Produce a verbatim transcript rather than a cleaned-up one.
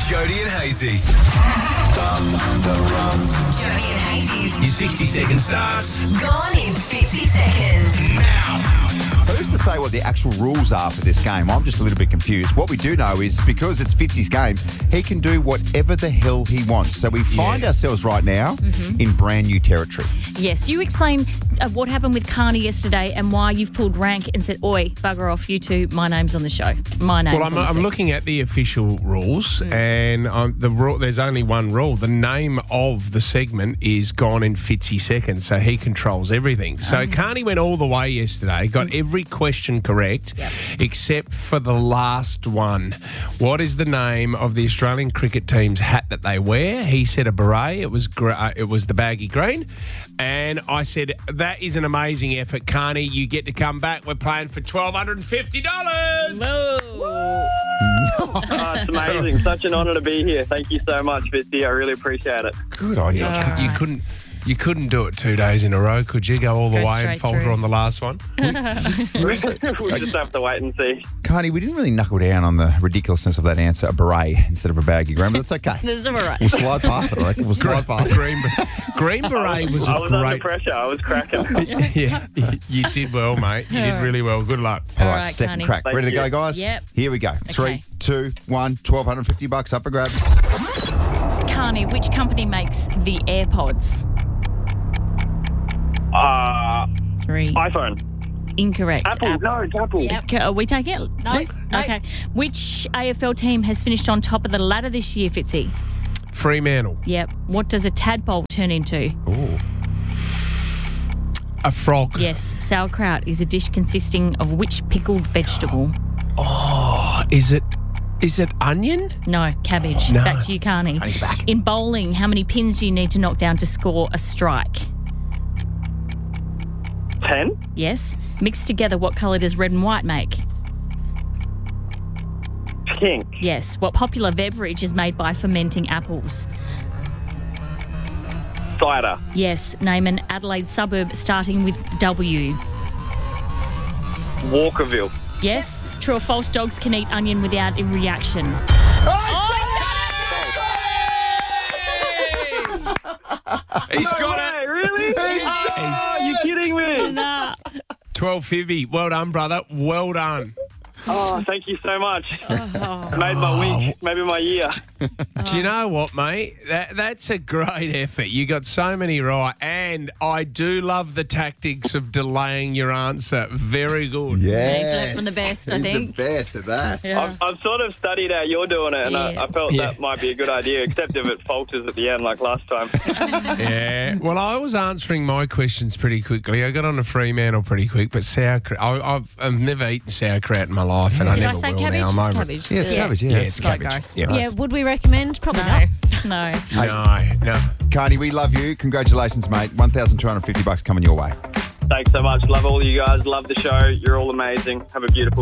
Jody and Hazy. Jody and Hazy's Your sixty second starts Gone in fifty seconds. now. Who's to say what the actual rules are for this game? I'm just a little bit confused. What we do know is because it's Fitzy's game, he can do whatever the hell he wants. So we find Yeah. ourselves right now in brand new territory. Yes, you explain uh, what happened with Carney yesterday and why you've pulled rank and said, oi, bugger off, you two, my name's on the show. My name's Well, on I'm, the I'm segment. looking at the official rules, and um, the rule, there's only one rule. The name of the segment is Gone in fifty seconds, so he controls everything. So Carney went all the way yesterday, got every question correct, except for the last one. What is the name of the Australian cricket team's hat that they wear? He said a beret. It was gr- uh, it was the baggy green. And I said, that is an amazing effort, Carney. You get to come back. We're playing for twelve fifty dollars. Oh, it's amazing. Such an honour to be here. Thank you so much, Fitzy. I really appreciate it. Good on you. You couldn't, you couldn't do it two days in a row, could you? Go all the Go way straight and falter through. on the last one. We'll just have to wait and see. Carney, we didn't really knuckle down on the ridiculousness of that answer, a beret instead of a baggy green, but that's okay. That's all right. We'll slide past it, I reckon. We'll slide past it. Green, green beret was I a was under great. pressure. I was cracking. Yeah, you did well, mate. You did really well. Good luck. All All right, right, second Carney. crack. Thank Ready to you. go, guys? Yep. Here we go. Three, two, one. twelve fifty bucks up for grabs. Carney, which company makes the AirPods? Uh, Three. iPhone. Incorrect. Apple. App- No, it's Apple. Yep. Okay, are we taking it? No. Okay. Which A F L team has finished on top of the ladder this year, Fitzy? Fremantle. Yep. What does a tadpole turn into? Ooh. A frog. Yes. Sauerkraut is a dish consisting of which pickled vegetable? Oh, is it? Is it onion? No, cabbage. No. Back to you, Carney. Carney's back. In bowling, how many pins do you need to knock down to score a strike? Ten. Yes. Mixed together, what colour does red and white make? Pink. Yes. What popular beverage is made by fermenting apples? Cider. Yes. Name an Adelaide suburb starting with W. Walkerville. Yes. True or false, dogs can eat onion without a reaction. He's got Hey, it. really? Oh, you kidding me? Nah. twelve fifty. Well done, brother. Well done. Oh, thank you so much. Made my week, maybe my year. Do you know what, mate? That that's a great effort. You got so many right, and I do love the tactics of delaying your answer. Very good. Yeah. He's learnt from the best, I He's think. the best at that. I've, I've sort of studied how you're doing it, and Yeah. I, I felt Yeah. that might be a good idea, except if it falters at the end like last time. Yeah. Well, I was answering my questions pretty quickly. I got on a Fremantle pretty quick, but sauerkraut. I, I've I've never eaten sauerkraut in my life, and I Did never I say will cabbage? now. It's I'm over it. cabbage. Yeah, it's cabbage, yeah. Yeah, It's it's So cabbage. gross. Yeah. Yeah, would we recommend? Probably No. not. No. No, no. Carney, we love you. Congratulations, mate. one thousand two hundred fifty bucks coming your way. Thanks so much. Love all you guys. Love the show. You're all amazing. Have a beautiful